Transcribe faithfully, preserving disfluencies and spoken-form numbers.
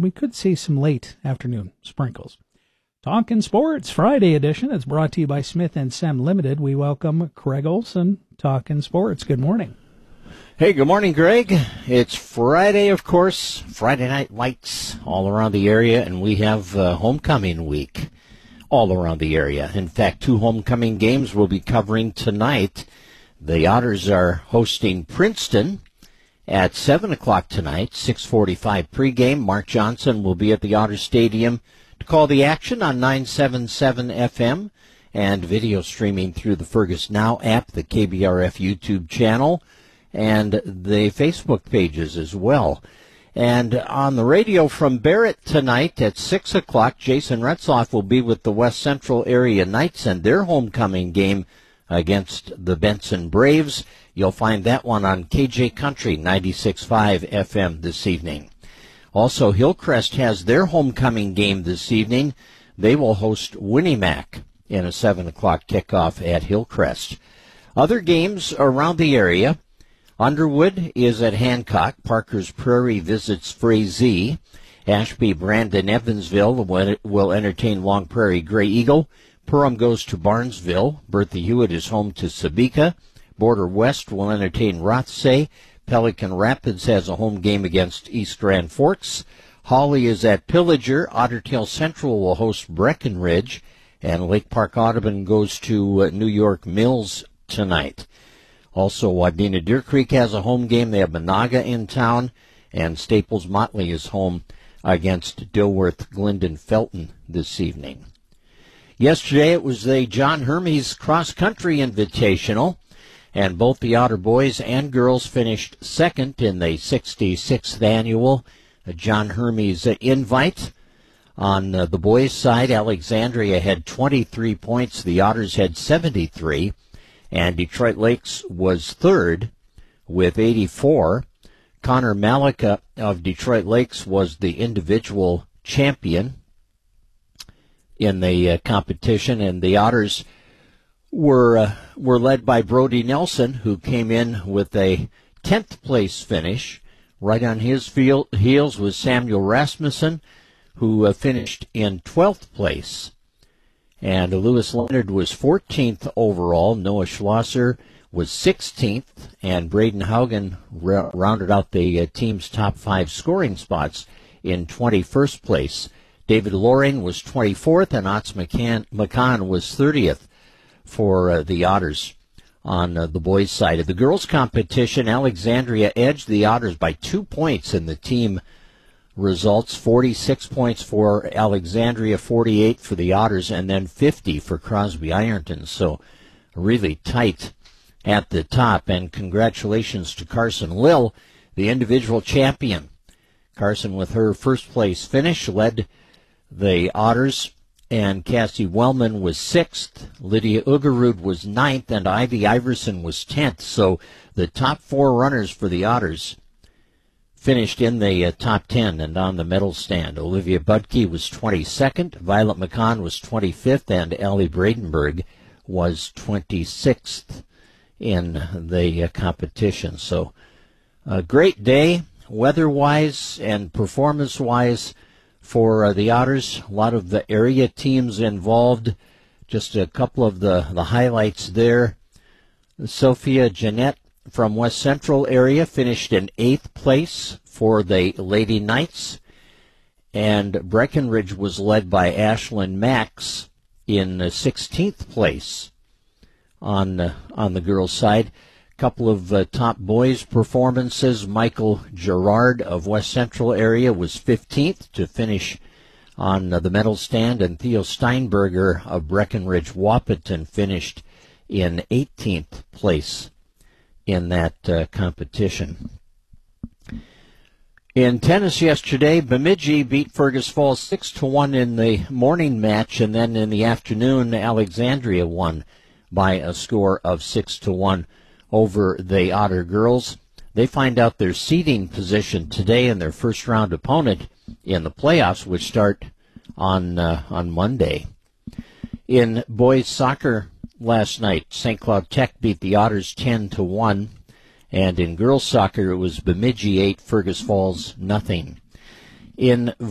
we could see some late afternoon sprinkles. Talkin' Sports Friday edition is brought to you by Smith and Sem Limited. We welcome Craig Olson, Talkin' Sports. Good morning. Hey, good morning, Greg. It's Friday, of course. Friday night lights all around the area, and we have uh, homecoming week all around the area. In fact, two homecoming games we'll be covering tonight. The Otters are hosting Princeton at seven o'clock tonight, six forty-five pregame. Mark Johnson will be at the Otter Stadium to call the action on nine seventy-seven F M and video streaming through the Fergus Now app, the K B R F YouTube channel, and the Facebook pages as well. And on the radio from Barrett tonight at six o'clock, Jason Retzoff will be with the West Central Area Knights and their homecoming game against the Benson Braves. You'll find that one on K J Country ninety-six point five F M this evening. Also, Hillcrest has their homecoming game this evening. They will host Winnimac in a seven o'clock kickoff at Hillcrest. Other games around the area. Underwood is at Hancock. Parker's Prairie visits Frazee. Ashby, Brandon, Evansville will entertain Long Prairie Gray Eagle. Perham goes to Barnesville. Bertha Hewitt is home to Sabika. Border West will entertain Rothsay. Pelican Rapids has a home game against East Grand Forks. Hawley is at Pillager. Otter Tail Central will host Breckenridge. And Lake Park Audubon goes to New York Mills tonight. Also, Wadena Deer Creek has a home game. They have Monaga in town. And Staples Motley is home against Dilworth Glendon Felton this evening. Yesterday it was the John Hermes Cross Country Invitational, and both the Otter boys and girls finished second in the sixty-sixth annual John Hermes Invite. On uh, the boys' side, Alexandria had twenty-three points. The Otters had seventy-three, and Detroit Lakes was third with eighty-four. Connor Malika of Detroit Lakes was the individual champion in the uh, competition, and the Otters were uh, were led by Brody Nelson, who came in with a tenth place finish. Right on his field, heels was Samuel Rasmussen, who uh, finished in twelfth place. And Lewis Leonard was fourteenth overall. Noah Schlosser was sixteenth, and Braden Haugen ra- rounded out the uh, team's top five scoring spots in twenty-first place. David Loring was twenty-fourth, and Otts McCann, McCann was thirtieth for uh, the Otters on uh, the boys' side. Of the girls' competition, Alexandria edged the Otters by two points in the team results, forty-six points for Alexandria, forty-eight for the Otters, and then fifty for Crosby Ironton. So really tight at the top, and congratulations to Carson Lill, the individual champion. Carson, with her first place finish, led the Otters, and Cassie Wellman was sixth, Lydia Ugerud was ninth, and Ivy Iverson was tenth. So the top four runners for the Otters finished in the uh, top ten and on the medal stand. Olivia Budke was twenty-second, Violet McCann was twenty-fifth, and Allie Bradenberg was twenty-sixth in the uh, competition. So a great day, weather-wise and performance-wise, for uh, the Otters. A lot of the area teams involved. Just a couple of the, the highlights there. Sophia Jeanette from West Central area finished in eighth place for the Lady Knights. And Breckenridge was led by Ashlyn Max in uh, sixteenth place on, uh, on the girls' side. Couple of uh, top boys' performances. Michael Gerard of West Central area was fifteenth to finish on uh, the medal stand, and Theo Steinberger of Breckenridge Wahpeton finished in eighteenth place in that uh, competition. In tennis yesterday, Bemidji beat Fergus Falls six to one in the morning match, and then in the afternoon, Alexandria won by a score of six to one. Over the Otter girls. They find out their seeding position today and their first round opponent in the playoffs, which start on uh, on Monday. In boys soccer last night, Saint Cloud Tech beat the Otters ten to one, and in girls soccer it was Bemidji eight, Fergus Falls nothing. In